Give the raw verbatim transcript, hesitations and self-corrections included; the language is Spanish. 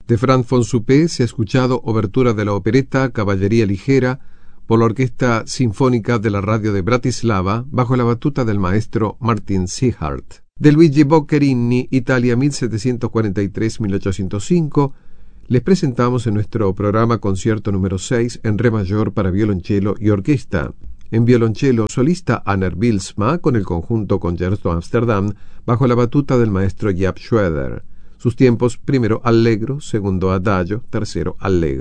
De Franz von Suppé se ha escuchado obertura de la opereta Caballería Ligera por la Orquesta Sinfónica de la Radio de Bratislava bajo la batuta del maestro Martin Seehart. De Luigi Boccherini, Italia mil setecientos cuarenta y tres a mil ochocientos cinco, les presentamos en nuestro programa concierto número seis en re mayor para violonchelo y orquesta. En violonchelo, solista Anner Bylsma con el conjunto Concerto Amsterdam bajo la batuta del maestro Jaap Schroeder. Sus tiempos: primero allegro, segundo adagio, tercero allegro.